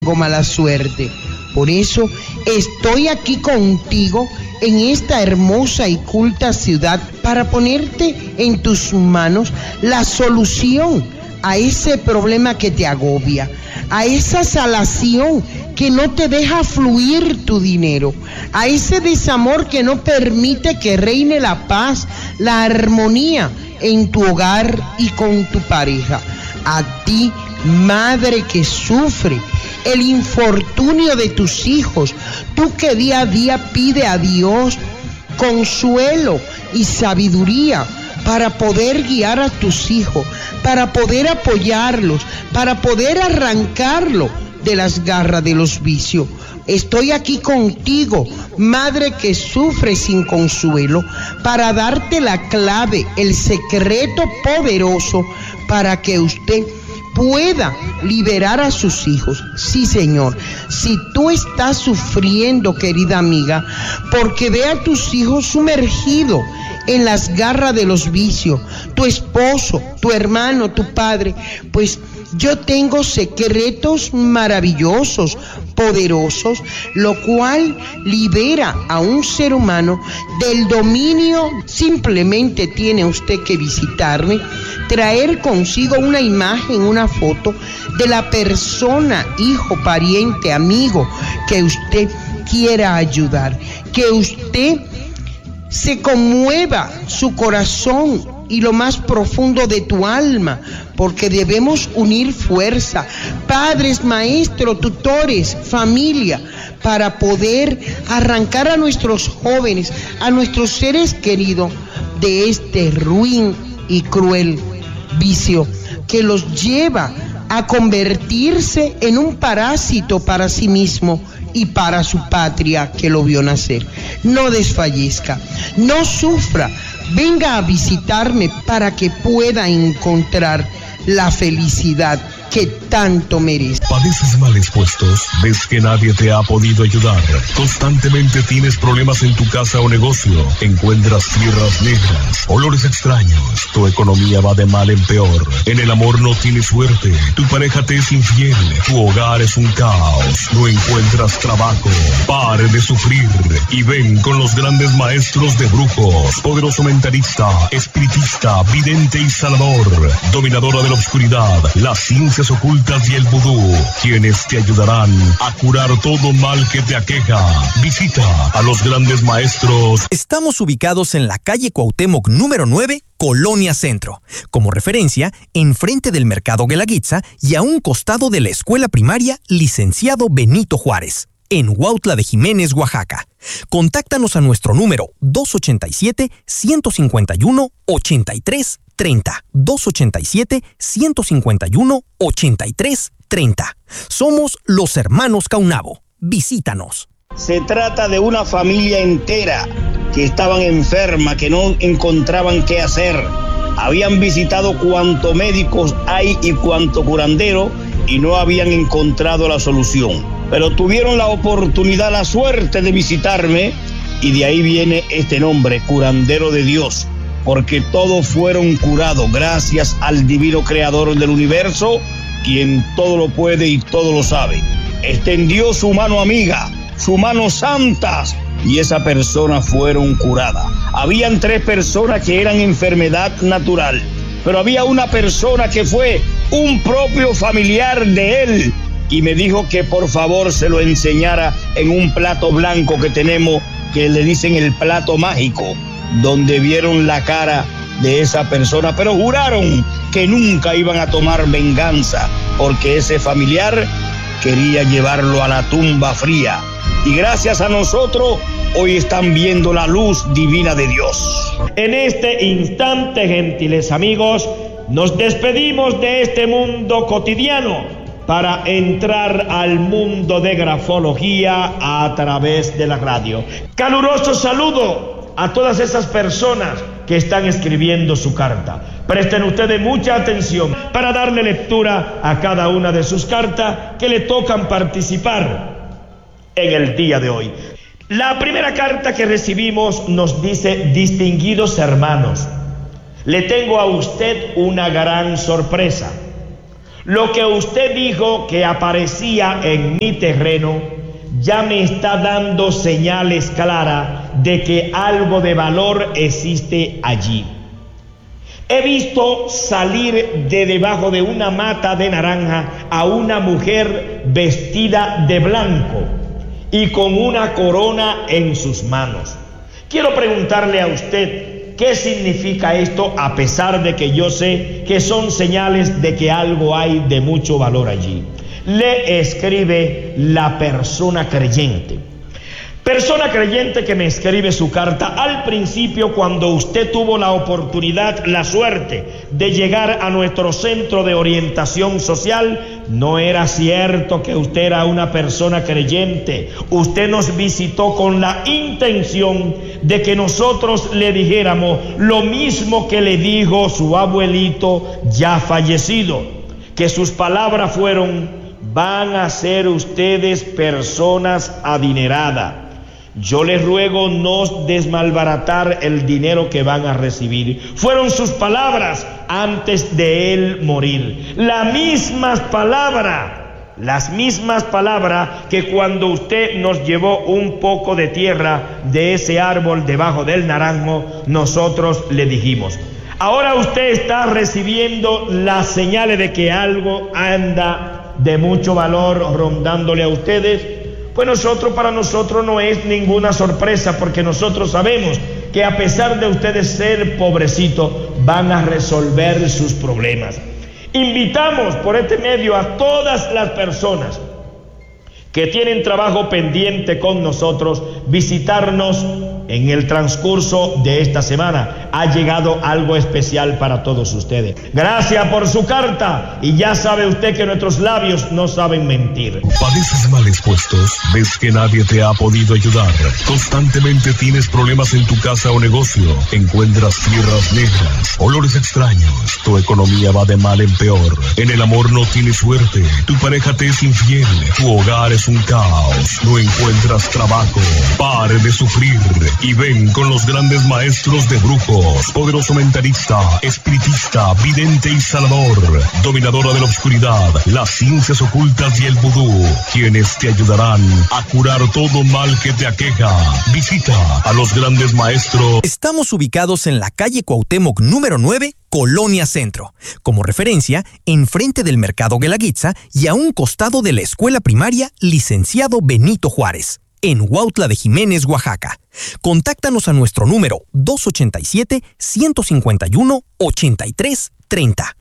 tengo mala suerte. Por eso estoy aquí contigo en esta hermosa y culta ciudad para ponerte en tus manos la solución a ese problema que te agobia, a esa salación que no te deja fluir tu dinero, a ese desamor que no permite que reine la paz, la armonía en tu hogar y con tu pareja. A ti, madre que sufre el infortunio de tus hijos, tú que día a día pide a Dios consuelo y sabiduría para poder guiar a tus hijos, para poder apoyarlos, para poder arrancarlo de las garras de los vicios. Estoy aquí contigo, madre que sufre sin consuelo, para darte la clave, el secreto poderoso para que usted pueda liberar a sus hijos. Sí, Señor, si tú estás sufriendo, querida amiga, porque ve a tus hijos sumergidos en las garras de los vicios, tu esposo, tu hermano, tu padre, pues yo tengo secretos maravillosos, poderosos, lo cual libera a un ser humano del dominio. Simplemente tiene usted que visitarme, traer consigo una imagen, una foto de la persona, hijo, pariente, amigo que usted quiera ayudar, que usted se conmueva su corazón y lo más profundo de tu alma, porque debemos unir fuerza, padres, maestros, tutores, familia, para poder arrancar a nuestros jóvenes, a nuestros seres queridos, de este ruin y cruel vicio que los lleva a convertirse en un parásito para sí mismo y para su patria que lo vio nacer. No desfallezca, no sufra, venga a visitarme para que pueda encontrar la felicidad que tanto merece. ¿Padeces males puestos? ¿Ves que nadie te ha podido ayudar? ¿Constantemente tienes problemas en tu casa o negocio? ¿Encuentras tierras negras, olores extraños? ¿Tu economía va de mal en peor? ¿En el amor no tienes suerte? ¿Tu pareja te es infiel? ¿Tu hogar es un caos? ¿No encuentras trabajo? Pare de sufrir y ven con los grandes maestros de brujos, poderoso mentalista, espiritista, vidente y sanador, dominadora de la oscuridad, la ciencia ocultas y el vudú, quienes te ayudarán a curar todo mal que te aqueja. Visita a los grandes maestros. Estamos ubicados en la calle Cuauhtémoc número 9, Colonia Centro. Como referencia, enfrente del Mercado Guelaguetza y a un costado de la Escuela Primaria Licenciado Benito Juárez, en Huautla de Jiménez, Oaxaca. Contáctanos a nuestro número 287-151-8330. 287-151-8330. Somos los hermanos Caunabo. Visítanos. Se trata de una familia entera que estaban enferma, que no encontraban qué hacer. Habían visitado cuanto médicos hay y cuanto curandero y no habían encontrado la solución. Pero tuvieron la oportunidad, la suerte de visitarme, y de ahí viene este nombre, Curandero de Dios, porque todos fueron curados gracias al divino creador del universo, quien todo lo puede y todo lo sabe. Extendió su mano amiga, su mano santa, y esa persona fueron curadas. Habían 3 personas que eran enfermedad natural, pero había una persona que fue un propio familiar de él, y me dijo que por favor se lo enseñara en un plato blanco que tenemos, que le dicen el plato mágico, donde vieron la cara de esa persona, pero juraron que nunca iban a tomar venganza, porque ese familiar quería llevarlo a la tumba fría. Y gracias a nosotros, hoy están viendo la luz divina de Dios. En este instante, gentiles amigos, nos despedimos de este mundo cotidiano para entrar al mundo de grafología a través de la radio. Caluroso saludo a todas esas personas que están escribiendo su carta. Presten ustedes mucha atención para darle lectura a cada una de sus cartas que le tocan participar en el día de hoy. La primera carta que recibimos nos dice: distinguidos hermanos, le tengo a usted una gran sorpresa. Lo que usted dijo que aparecía en mi terreno ya me está dando señales claras de que algo de valor existe allí. He visto salir de debajo de una mata de naranja a una mujer vestida de blanco y con una corona en sus manos. Quiero preguntarle a usted, ¿qué significa esto, a pesar de que yo sé que son señales de que algo hay de mucho valor allí? Le escribe la persona creyente. Persona creyente que me escribe su carta. Al principio, cuando usted tuvo la oportunidad, la suerte de llegar a nuestro centro de orientación social, no era cierto que usted era una persona creyente. Usted nos visitó con la intención de que nosotros le dijéramos lo mismo que le dijo su abuelito ya fallecido, que sus palabras fueron: van a ser ustedes personas adineradas. Yo les ruego no desmalbaratar el dinero que van a recibir. Fueron sus palabras antes de él morir. Las mismas palabras que cuando usted nos llevó un poco de tierra de ese árbol debajo del naranjo, nosotros le dijimos. Ahora usted está recibiendo las señales de que algo anda de mucho valor rondándole a ustedes. Pues para nosotros no es ninguna sorpresa, porque nosotros sabemos que a pesar de ustedes ser pobrecitos, van a resolver sus problemas. Invitamos por este medio a todas las personas que tienen trabajo pendiente con nosotros, visitarnos en el transcurso de esta semana. Ha llegado algo especial para todos ustedes. Gracias por su carta, y ya sabe usted que nuestros labios no saben mentir. ¿Padeces mal expuestos? ¿Ves que nadie te ha podido ayudar? ¿Constantemente tienes problemas en tu casa o negocio? ¿Encuentras tierras negras, olores extraños? ¿Tu economía va de mal en peor? ¿En el amor no tienes suerte? ¿Tu pareja te es infiel? ¿Tu hogar es un caos? ¿No encuentras trabajo? Pare de sufrir y ven con los grandes maestros de brujos, poderoso mentalista, espiritista, vidente y sanador, dominadora de la oscuridad, las ciencias ocultas y el vudú, quienes te ayudarán a curar todo mal que te aqueja. Visita a los grandes maestros. Estamos ubicados en la calle Cuauhtémoc número 9, Colonia Centro. Como referencia, enfrente del Mercado Guelaguetza y a un costado de la escuela primaria Licenciado Benito Juárez, en Huautla de Jiménez, Oaxaca. Contáctanos a nuestro número 287-151-8330.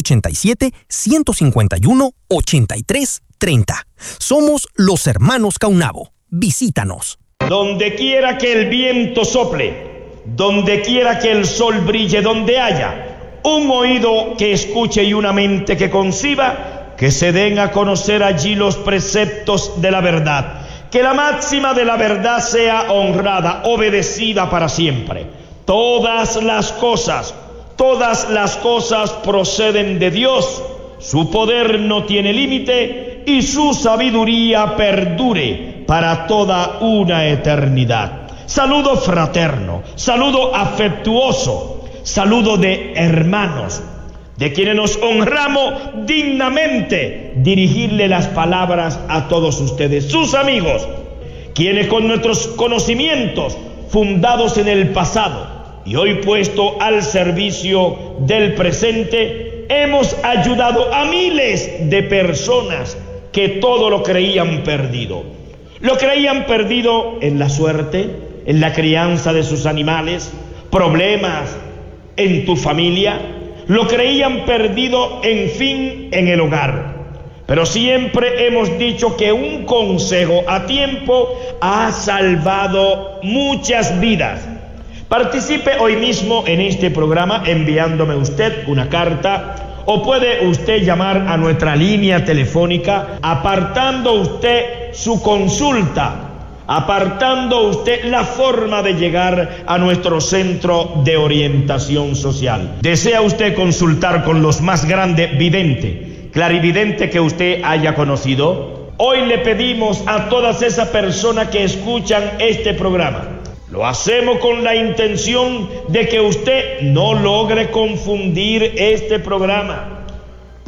287-151-8330. Somos los hermanos Caunabo. Visítanos. Donde quiera que el viento sople, donde quiera que el sol brille, donde haya un oído que escuche y una mente que conciba, que se den a conocer allí los preceptos de la verdad. Que la máxima de la verdad sea honrada, obedecida para siempre. Todas las cosas proceden de Dios. Su poder no tiene límite y su sabiduría perdure para toda una eternidad. Saludo fraterno, saludo afectuoso, saludo de hermanos, de quienes nos honramos dignamente dirigirle las palabras a todos ustedes, sus amigos, quienes con nuestros conocimientos fundados en el pasado y hoy puesto al servicio del presente, hemos ayudado a miles de personas que todo lo creían perdido. Lo creían perdido en la suerte, en la crianza de sus animales, problemas en tu familia. Lo creían perdido, en fin, en el hogar. Pero siempre hemos dicho que un consejo a tiempo ha salvado muchas vidas. Participe hoy mismo en este programa enviándome usted una carta, o puede usted llamar a nuestra línea telefónica apartando usted su consulta, apartando usted la forma de llegar a nuestro centro de orientación social. ¿Desea usted consultar con los más grandes videntes, clarividente que usted haya conocido? Hoy le pedimos a todas esas personas que escuchan este programa, lo hacemos con la intención de que usted no logre confundir este programa,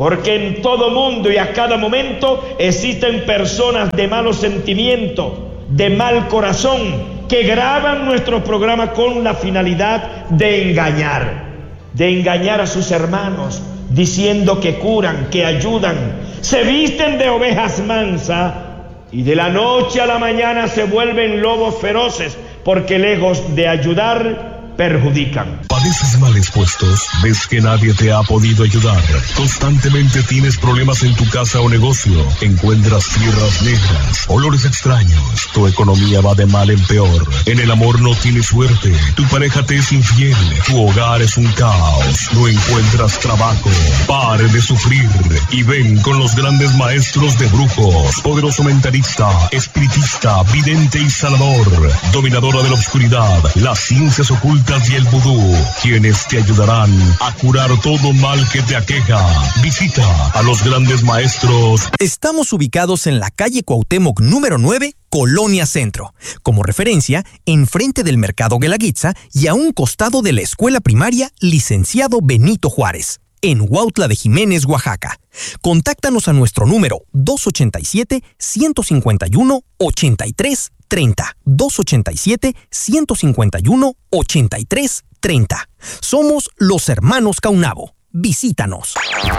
porque en todo mundo y a cada momento existen personas de malos sentimientos, de mal corazón, que graban nuestro programa con la finalidad de engañar a sus hermanos, diciendo que curan, que ayudan, se visten de ovejas mansas y de la noche a la mañana se vuelven lobos feroces, porque lejos de ayudar, perjudican. ¿Padeces mal expuestos? ¿Ves que nadie te ha podido ayudar? ¿Constantemente tienes problemas en tu casa o negocio? ¿Encuentras tierras negras? ¿Olores extraños? ¿Tu economía va de mal en peor? ¿En el amor no tienes suerte? ¿Tu pareja te es infiel? ¿Tu hogar es un caos? ¿No encuentras trabajo? Pare de sufrir y ven con los grandes maestros de brujos, poderoso mentalista, espiritista, vidente y sanador, dominadora de la oscuridad, las ciencias ocultas y el vudú, quienes te ayudarán a curar todo mal que te aqueja. Visita a los grandes maestros. Estamos ubicados en la calle Cuauhtémoc número 9, Colonia Centro. Como referencia, enfrente del Mercado Guelaguetza y a un costado de la escuela primaria Licenciado Benito Juárez, en Huautla de Jiménez, Oaxaca. Contáctanos a nuestro número 287-151-8330. 287-151-8330. Somos los hermanos Caunabo. Visítanos.